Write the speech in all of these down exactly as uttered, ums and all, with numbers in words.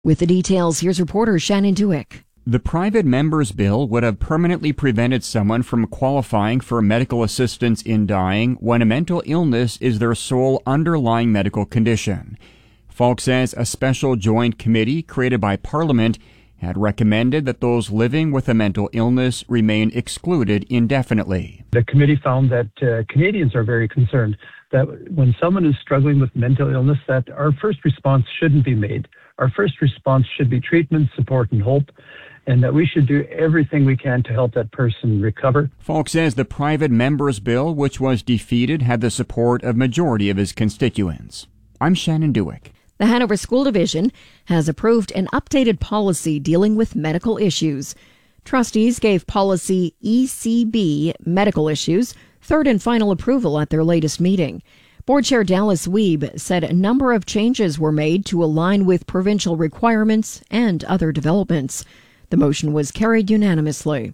With the details, here's reporter Shannon Duick. The private member's bill would have permanently prevented someone from qualifying for medical assistance in dying when a mental illness is their sole underlying medical condition. Falk says a special joint committee created by Parliament had recommended that those living with a mental illness remain excluded indefinitely. The committee found that uh, Canadians are very concerned that when someone is struggling with mental illness, that our first response shouldn't be made. Our first response should be treatment, support, and hope, and that we should do everything we can to help that person recover. Falk says the private member's bill, which was defeated, had the support of majority of his constituents. I'm Shannon Duick. The Hanover School Division has approved an updated policy dealing with medical issues. Trustees gave policy E C B, medical issues, third and final approval at their latest meeting. Board Chair Dallas Wiebe said a number of changes were made to align with provincial requirements and other developments. The motion was carried unanimously.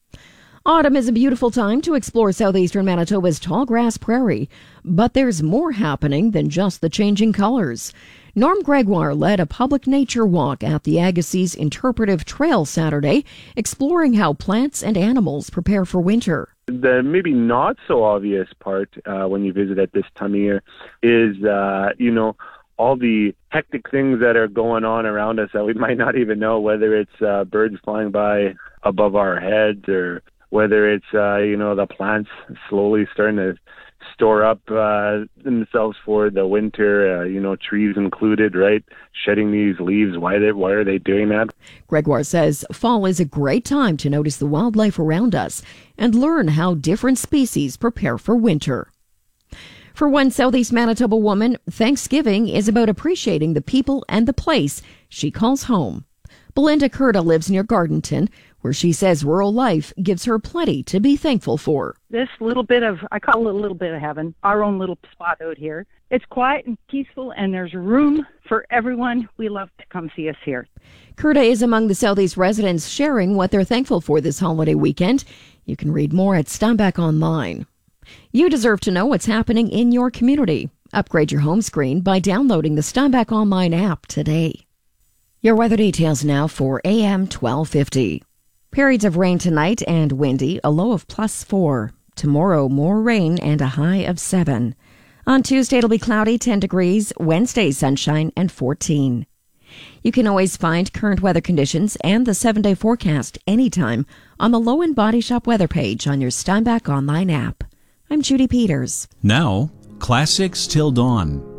Autumn is a beautiful time to explore southeastern Manitoba's tallgrass prairie, but there's more happening than just the changing colors. Norm Gregoire led a public nature walk at the Agassiz Interpretive Trail Saturday, exploring how plants and animals prepare for winter. The maybe not so obvious part uh, when you visit at this time of year is, uh, you know, all the hectic things that are going on around us that we might not even know, whether it's uh, birds flying by above our heads or whether it's, uh, you know, the plants slowly starting to store up uh, themselves for the winter, uh, you know, trees included, right? Shedding these leaves. Why, they, why are they doing that? Gregoire says fall is a great time to notice the wildlife around us and learn how different species prepare for winter. For one Southeast Manitoba woman, Thanksgiving is about appreciating the people and the place she calls home. Belinda Curta lives near Gardenton, where she says rural life gives her plenty to be thankful for. This little bit of, I call it a little bit of heaven, our own little spot out here. It's quiet and peaceful, and there's room for everyone. We love to come see us here. Curta is among the Southeast residents sharing what they're thankful for this holiday weekend. You can read more at Steinbach Online. You deserve to know what's happening in your community. Upgrade your home screen by downloading the Steinbach Online app today. Your weather details now for A M twelve fifty. Periods of rain tonight and windy, a low of plus four. Tomorrow, more rain and a high of seven. On Tuesday, it'll be cloudy, ten degrees. Wednesday, sunshine and fourteen. You can always find current weather conditions and the seven-day forecast anytime on the Low End Body Shop weather page on your Steinbach Online app. I'm Judy Peters. Now, Classics Till Dawn.